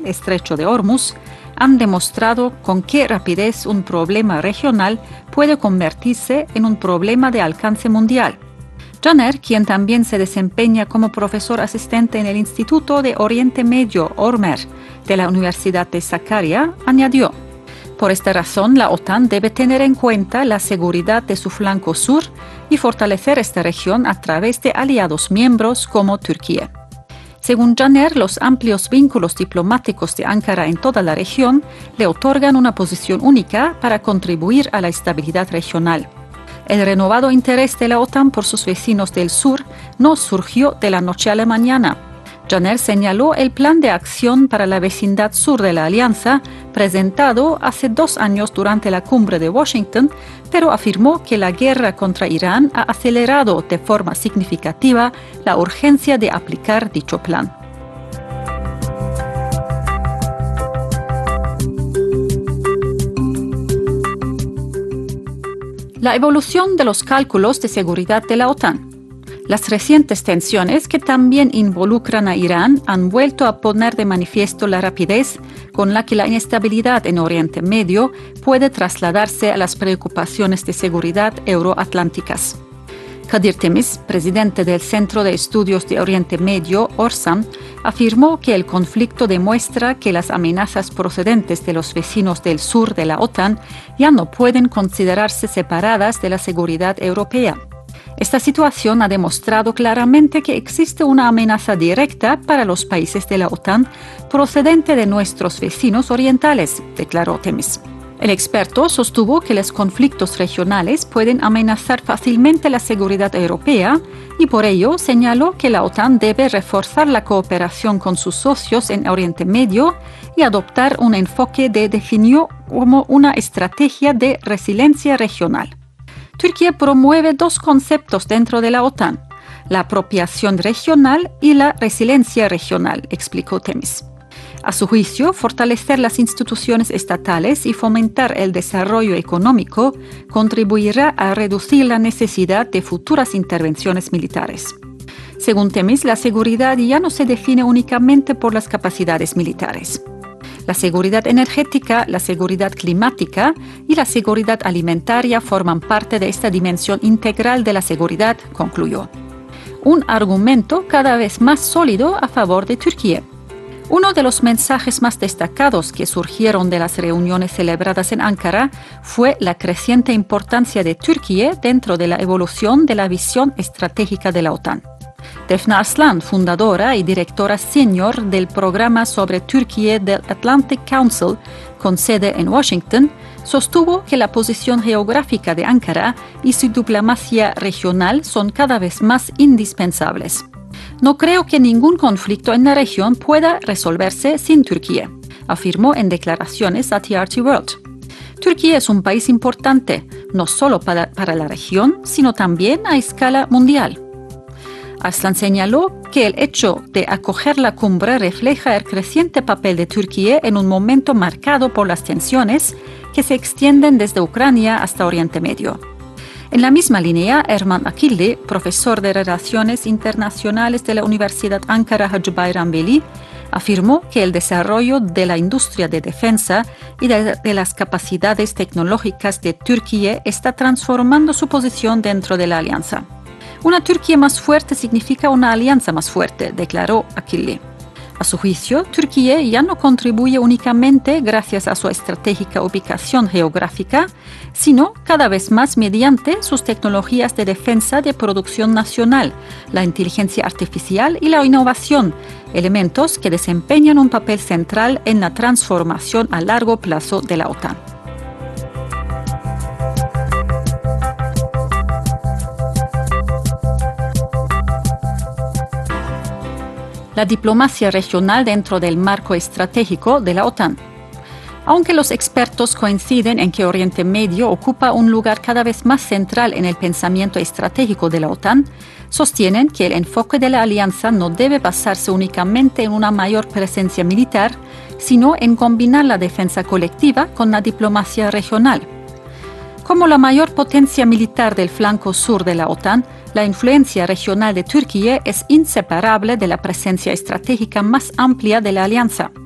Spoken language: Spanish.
del estrecho de Hormuz han demostrado con qué rapidez un problema regional puede convertirse en un problema de alcance mundial. Janer, quien también se desempeña como profesor asistente en el Instituto de Oriente Medio, ORMER, de la Universidad de Sakarya, añadió: por esta razón, la OTAN debe tener en cuenta la seguridad de su flanco sur y fortalecer esta región a través de aliados miembros como Turquía. Según Janer, los amplios vínculos diplomáticos de Ankara en toda la región le otorgan una posición única para contribuir a la estabilidad regional. El renovado interés de la OTAN por sus vecinos del sur no surgió de la noche a la mañana. Janer señaló el plan de acción para la vecindad sur de la alianza, presentado hace 2 años durante la cumbre de Washington, pero afirmó que la guerra contra Irán ha acelerado de forma significativa la urgencia de aplicar dicho plan. La evolución de los cálculos de seguridad de la OTAN. Las recientes tensiones, que también involucran a Irán, han vuelto a poner de manifiesto la rapidez con la que la inestabilidad en Oriente Medio puede trasladarse a las preocupaciones de seguridad euroatlánticas. Kadir Temiz, presidente del Centro de Estudios de Oriente Medio, ORSAM, afirmó que el conflicto demuestra que las amenazas procedentes de los vecinos del sur de la OTAN ya no pueden considerarse separadas de la seguridad europea. Esta situación ha demostrado claramente que existe una amenaza directa para los países de la OTAN procedente de nuestros vecinos orientales, declaró Temiz. El experto sostuvo que los conflictos regionales pueden amenazar fácilmente la seguridad europea y por ello señaló que la OTAN debe reforzar la cooperación con sus socios en Oriente Medio y adoptar un enfoque que definió como una estrategia de resiliencia regional. Turquía promueve 2 conceptos dentro de la OTAN: la apropiación regional y la resiliencia regional, explicó Temiz. A su juicio, fortalecer las instituciones estatales y fomentar el desarrollo económico contribuirá a reducir la necesidad de futuras intervenciones militares. Según Temiz, la seguridad ya no se define únicamente por las capacidades militares. La seguridad energética, la seguridad climática y la seguridad alimentaria forman parte de esta dimensión integral de la seguridad, concluyó. Un argumento cada vez más sólido a favor de Turquía. Uno de los mensajes más destacados que surgieron de las reuniones celebradas en Ankara fue la creciente importancia de Turquía dentro de la evolución de la visión estratégica de la OTAN. Defne Arslan, fundadora y directora senior del programa sobre Turquía del Atlantic Council, con sede en Washington, sostuvo que la posición geográfica de Ankara y su diplomacia regional son cada vez más indispensables. No creo que ningún conflicto en la región pueda resolverse sin Turquía, afirmó en declaraciones a TRT World. Turquía es un país importante, no solo para la región, sino también a escala mundial. Arslan señaló que el hecho de acoger la cumbre refleja el creciente papel de Turquía en un momento marcado por las tensiones que se extienden desde Ucrania hasta Oriente Medio. En la misma línea, Erman Akilli, profesor de Relaciones Internacionales de la Universidad Ankara Hacı Bayram Veli, afirmó que el desarrollo de la industria de defensa y de las capacidades tecnológicas de Turquía está transformando su posición dentro de la alianza. Una Turquía más fuerte significa una alianza más fuerte, declaró Akilli. A su juicio, Turquía ya no contribuye únicamente gracias a su estratégica ubicación geográfica, sino cada vez más mediante sus tecnologías de defensa de producción nacional, la inteligencia artificial y la innovación, elementos que desempeñan un papel central en la transformación a largo plazo de la OTAN. La diplomacia regional dentro del marco estratégico de la OTAN. Aunque los expertos coinciden en que Oriente Medio ocupa un lugar cada vez más central en el pensamiento estratégico de la OTAN, sostienen que el enfoque de la alianza no debe basarse únicamente en una mayor presencia militar, sino en combinar la defensa colectiva con la diplomacia regional. Como la mayor potencia militar del flanco sur de la OTAN, la influencia regional de Turquía es inseparable de la presencia estratégica más amplia de la alianza.